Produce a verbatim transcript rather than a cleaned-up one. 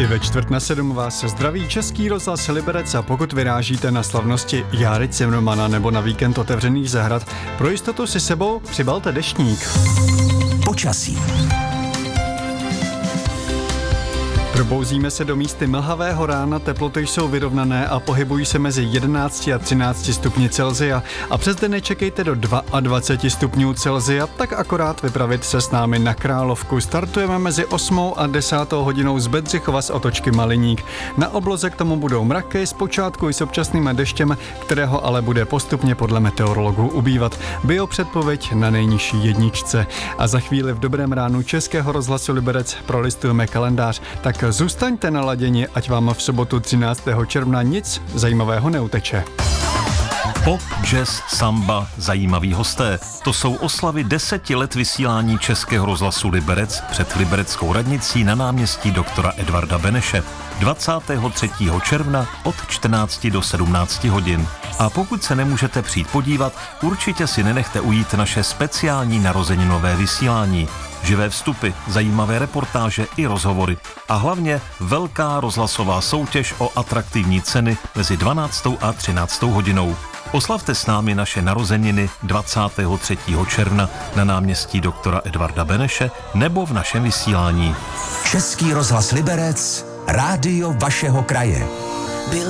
I ve čtvrt na sedm vás se zdraví Český rozhlas Liberec a pokud vyrážíte na slavnosti Járy Cimrmana nebo na víkend otevřených zahrad, pro jistotu si sebou přibalte deštník. Počasí. Probouzíme se do místy mlhavého rána, teploty jsou vyrovnané a pohybují se mezi jedenácti a třinácti stupni Celsia a přes den nečekejte do dvaceti dvou stupňů Celsia, tak akorát vypravit se s námi na Královku. Startujeme mezi osmou a desátou hodinou z Bedřichova z Otočky Maliník. Na obloze k tomu budou mraky, zpočátku i s občasným deštěm, kterého ale bude postupně podle meteorologů ubývat. Biopředpověď na nejnižší jedničce. A za chvíli v dobrém ránu Českého rozhlasu Liberec prolistujeme kalendář, tak zůstaňte naladěni, ať vám v sobotu třináctého června nic zajímavého neuteče. Pop, jazz, samba, zajímaví hosté. To jsou oslavy deseti let vysílání Českého rozhlasu Liberec před libereckou radnicí na náměstí doktora Edvarda Beneše. dvacátého třetího června od čtrnácti do sedmnácti hodin. A pokud se nemůžete přijít podívat, určitě si nenechte ujít naše speciální narozeninové vysílání. Živé vstupy, zajímavé reportáže i rozhovory. A hlavně velká rozhlasová soutěž o atraktivní ceny mezi dvanáctou a třináctou hodinou. Oslavte s námi naše narozeniny dvacátého třetího června na náměstí doktora Edvarda Beneše nebo v našem vysílání. Český rozhlas Liberec, rádio vašeho kraje.